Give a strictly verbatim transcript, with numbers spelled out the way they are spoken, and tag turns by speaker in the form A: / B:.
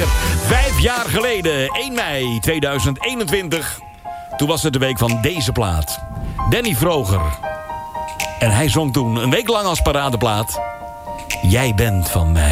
A: alweer. Vijf jaar geleden, één mei tweeduizend eenentwintig. Toen was het de week van deze plaat. Danny Vroger. En hij zong toen een week lang als paradeplaat. Jij bent van mij.